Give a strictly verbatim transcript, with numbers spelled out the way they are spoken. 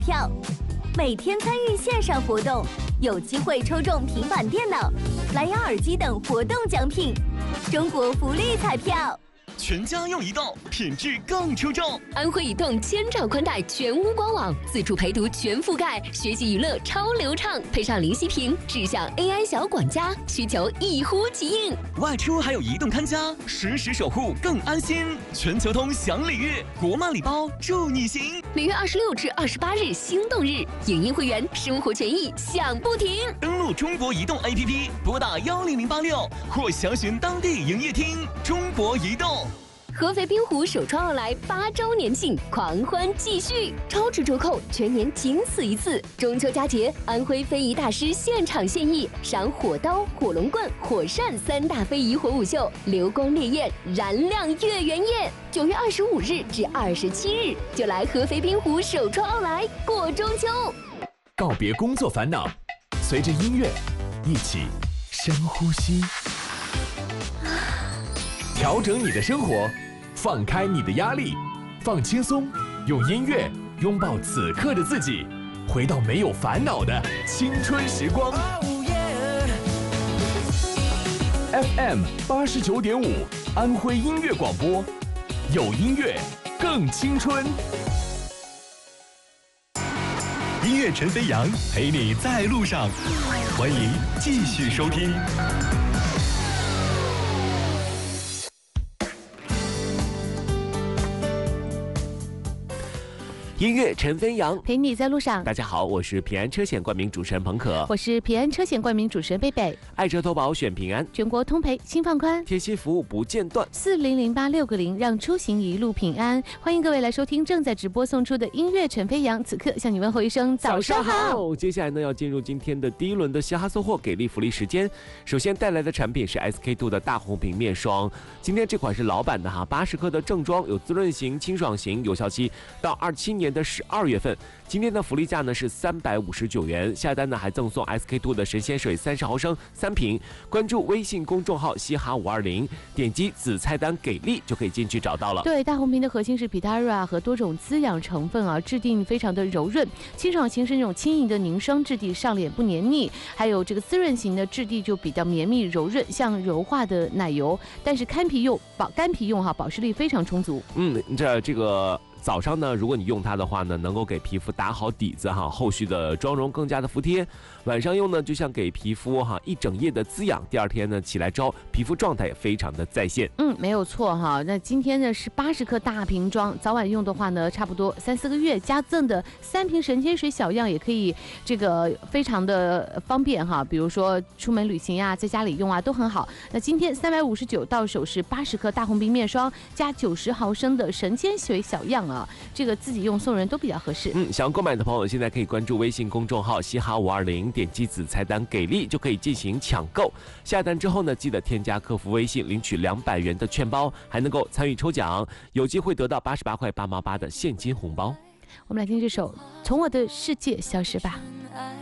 票，每天参与线上活动，有机会抽中平板电脑、蓝牙耳机等活动奖品。中国福利彩票。 全家用移动，品质更出众。 安徽移动千兆宽带全屋官网，自主陪读全覆盖，学习娱乐超流畅，配上林息屏智享 A I 小管家，需求一呼即应。 外出还有移动看家，实时守护更安心。全球通享礼遇，国漫礼包助你行。 每月二十六至二十八日心动日，影音会员生活权益享不停。 登录中国移动 A P P， 拨打幺零零八六或详询当地营业厅。中国移动。 合肥冰壶首创奥莱八周年庆狂欢继续，超值折扣，全年仅此一次。中秋佳节，安徽非遗大师现场献艺，赏火刀、火龙棍、火扇三大非遗火舞秀，流光烈焰，燃亮月圆夜。九月二十五日至二十七日，就来合肥冰壶首创奥莱过中秋。 告别工作烦恼，随着音乐一起深呼吸。调整你的生活，放开你的压力，放轻松，用音乐拥抱此刻的自己，回到没有烦恼的青春时光。F M 八十九点五，安徽音乐广播，有音乐更青春。 音乐陈飞扬陪你在路上，欢迎继续收听。 音乐陈飞扬陪你在路上。 大家好，我是平安车险冠名主持人彭可， 我是平安车险冠名主持人贝贝。 爱车投保选平安， 全国通赔新放宽， 贴心服务不间断。 四零零八六个零，让出行一路平安。欢迎各位来收听正在直播送出的音乐陈飞扬，此刻向你问候一声早上好。 接下来呢，要进入今天的第一轮的嘻哈搜货给力福利时间。首先带来的产品是 S K two 的大红瓶面霜，今天这款是老版的哈，八十克的正装，有滋润型、清爽型，有效期到二七年的十二月份。今天的福利价呢是三百五十九元，下单呢还赠送 S K two 的神仙水三十毫升三瓶。关注微信公众号嘻哈五二零，点击子菜单给力就可以进去找到了。 对，大红瓶的核心是 Pitara 和多种滋养成分啊，质地非常的柔润，清爽型是那种轻盈的凝霜质地，上脸不黏腻，还有这个滋润型的质地就比较绵密柔润，像柔化的奶油，但是干皮用保干皮用哈，保湿力非常充足。 嗯，这这个。早上呢，如果你用它的话呢，能够给皮肤打好底子哈，后续的妆容更加的服帖。晚上用呢，就像给皮肤哈一整夜的滋养，第二天呢起来之后，皮肤状态也非常的在线。 嗯，没有错哈。那今天呢是八十克大瓶装，早晚用的话呢，差不多三四个月，加赠的三瓶神仙水小样也可以，这个非常的方便哈。比如说出门旅行啊，在家里用啊都很好。那今天三百五十九到手是八十克大红瓶面霜加九十毫升的神仙水小样。啊，这个自己用送人都比较合适。 嗯，想要购买的朋友现在可以关注微信公众号嘻哈五二零，点击子菜单给力就可以进行抢购。下单之后呢，记得添加客服微信领取两百元的券包，还能够参与抽奖，有机会得到八十八块八毛八的现金红包。 我们来听这首《从我的世界消失吧》。